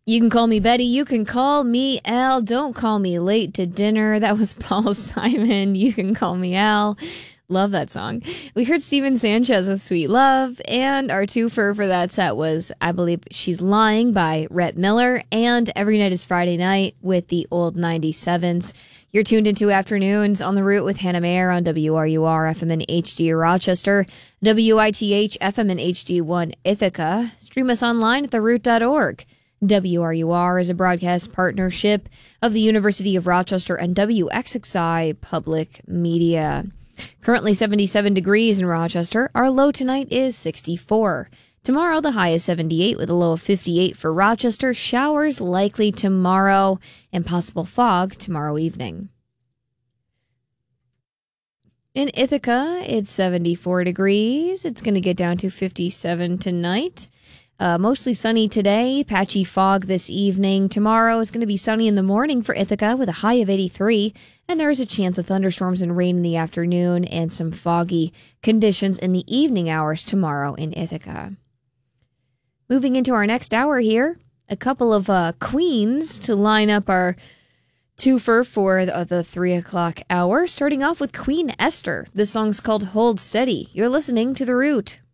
You can call me Betty. You can call me Al. Don't call me late to dinner. That was Paul Simon. You can call me Al. Love that song. We heard Steven Sanchez with Sweet Love, and our twofer for that set was, I believe, She's Lying by Rhett Miller, and Every Night is Friday Night with the Old 97s. You're tuned into Afternoons on the Route with Hannah Mayer on WRUR FM and HD Rochester, WITH FM and HD1 Ithaca. Stream us online at theroot.org. WRUR is a broadcast partnership of the University of Rochester and WXXI Public Media. Currently 77 degrees in Rochester. Our low tonight is 64. Tomorrow, the high is 78 with a low of 58 for Rochester. Showers likely tomorrow and possible fog tomorrow evening. In Ithaca, it's 74 degrees. It's going to get down to 57 tonight. Mostly sunny today, patchy fog this evening. Tomorrow is going to be sunny in the morning for Ithaca with a high of 83, and there is a chance of thunderstorms and rain in the afternoon and some foggy conditions in the evening hours tomorrow in Ithaca. Moving into our next hour here, a couple of queens to line up our twofer for the 3 o'clock hour, starting off with Queen Esther. This song's called Hold Steady. You're listening to The Root.